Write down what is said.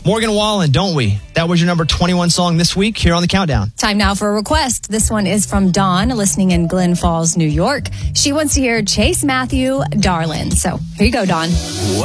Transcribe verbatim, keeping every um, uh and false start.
Morgan Wallen, Don't We? That was your number twenty-one song this week here on the Countdown. Time now for a request. This one is from Dawn, listening in Glen Falls, New York. She wants to hear Chase Matthew, Darlin'. So here you go, Dawn.